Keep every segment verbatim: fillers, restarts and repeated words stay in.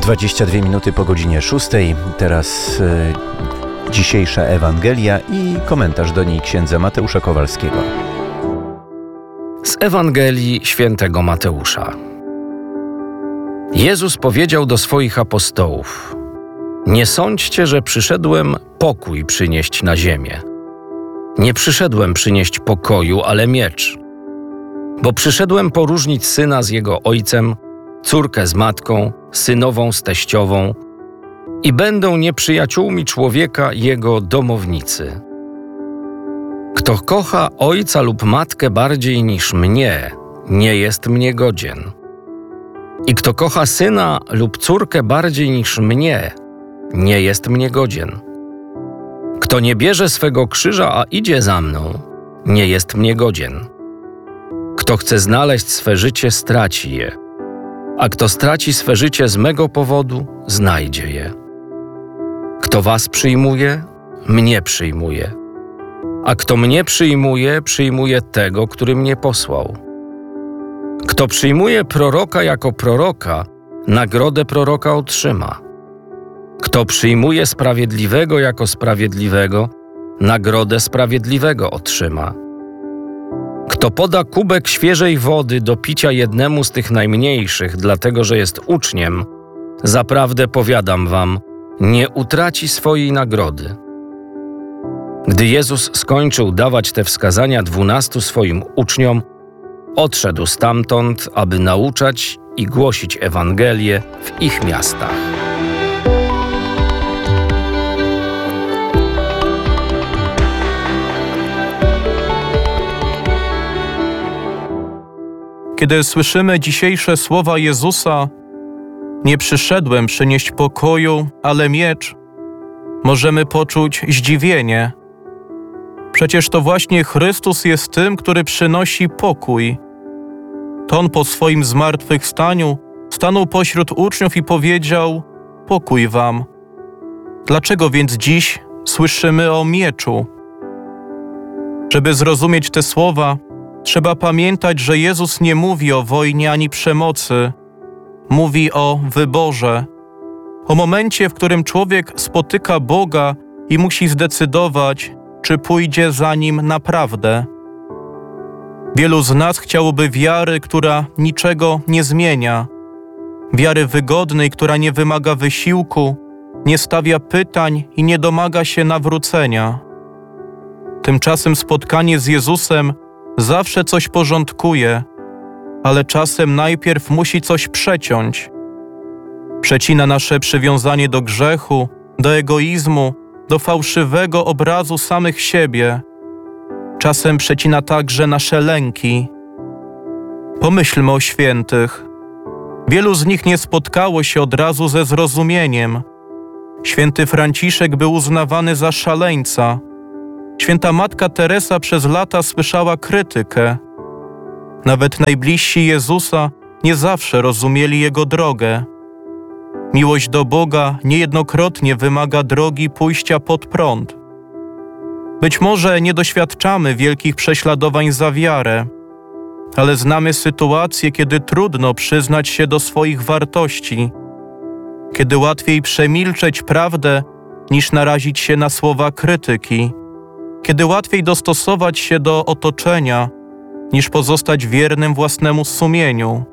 dwadzieścia dwie minuty po godzinie szóstej. Teraz y, dzisiejsza Ewangelia i komentarz do niej księdza Mateusza Kowalskiego. Z Ewangelii świętego Mateusza. Jezus powiedział do swoich apostołów: Nie sądźcie, że przyszedłem pokój przynieść na ziemię. Nie przyszedłem przynieść pokoju, ale miecz. Bo przyszedłem poróżnić syna z jego ojcem, córkę z matką, synową z teściową i będą nieprzyjaciółmi człowieka jego domownicy. Kto kocha ojca lub matkę bardziej niż mnie, nie jest mnie godzien. I kto kocha syna lub córkę bardziej niż mnie, nie jest mnie godzien. Kto nie bierze swego krzyża, a idzie za mną, nie jest mnie godzien. Kto chce znaleźć swe życie, straci je, a kto straci swe życie z mego powodu, znajdzie je. Kto was przyjmuje, mnie przyjmuje, a kto mnie przyjmuje, przyjmuje tego, który mnie posłał. Kto przyjmuje proroka jako proroka, nagrodę proroka otrzyma. Kto przyjmuje sprawiedliwego jako sprawiedliwego, nagrodę sprawiedliwego otrzyma. Kto poda kubek świeżej wody do picia jednemu z tych najmniejszych, dlatego że jest uczniem, zaprawdę powiadam wam, nie utraci swojej nagrody. Gdy Jezus skończył dawać te wskazania dwunastu swoim uczniom, odszedł stamtąd, aby nauczać i głosić Ewangelię w ich miastach. Kiedy słyszymy dzisiejsze słowa Jezusa, nie przyszedłem przynieść pokoju, ale miecz, możemy poczuć zdziwienie. Przecież to właśnie Chrystus jest tym, który przynosi pokój. To On po swoim zmartwychwstaniu stanął pośród uczniów i powiedział: pokój wam. Dlaczego więc dziś słyszymy o mieczu? Żeby zrozumieć te słowa, trzeba pamiętać, że Jezus nie mówi o wojnie ani przemocy. Mówi o wyborze. O momencie, w którym człowiek spotyka Boga i musi zdecydować, czy pójdzie za Nim naprawdę. Wielu z nas chciałoby wiary, która niczego nie zmienia. Wiary wygodnej, która nie wymaga wysiłku, nie stawia pytań i nie domaga się nawrócenia. Tymczasem spotkanie z Jezusem zawsze coś porządkuje, ale czasem najpierw musi coś przeciąć. Przecina nasze przywiązanie do grzechu, do egoizmu, do fałszywego obrazu samych siebie. Czasem przecina także nasze lęki. Pomyślmy o świętych. Wielu z nich nie spotkało się od razu ze zrozumieniem. Święty Franciszek był uznawany za szaleńca. Święta Matka Teresa przez lata słyszała krytykę. Nawet najbliżsi Jezusa nie zawsze rozumieli Jego drogę. Miłość do Boga niejednokrotnie wymaga drogi pójścia pod prąd. Być może nie doświadczamy wielkich prześladowań za wiarę, ale znamy sytuacje, kiedy trudno przyznać się do swoich wartości, kiedy łatwiej przemilczeć prawdę, niż narazić się na słowa krytyki, kiedy łatwiej dostosować się do otoczenia, niż pozostać wiernym własnemu sumieniu.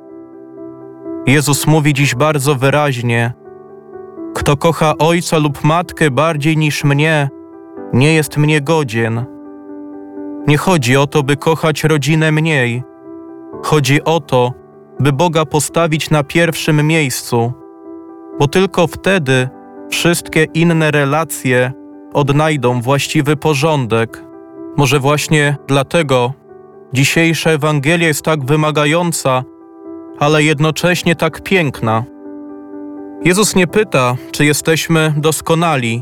Jezus mówi dziś bardzo wyraźnie: kto kocha ojca lub matkę bardziej niż mnie, nie jest mnie godzien. Nie chodzi o to, by kochać rodzinę mniej. Chodzi o to, by Boga postawić na pierwszym miejscu, bo tylko wtedy wszystkie inne relacje odnajdą właściwy porządek. Może właśnie dlatego dzisiejsza Ewangelia jest tak wymagająca, ale jednocześnie tak piękna. Jezus nie pyta, czy jesteśmy doskonali.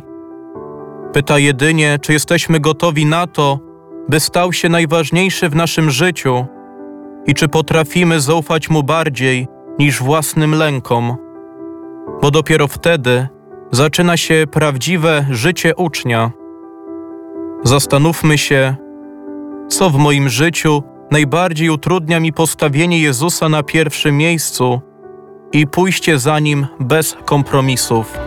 Pyta jedynie, czy jesteśmy gotowi na to, by stał się najważniejszy w naszym życiu i czy potrafimy zaufać Mu bardziej niż własnym lękom. Bo dopiero wtedy zaczyna się prawdziwe życie ucznia. Zastanówmy się, co w moim życiu najbardziej utrudnia mi postawienie Jezusa na pierwszym miejscu i pójście za Nim bez kompromisów.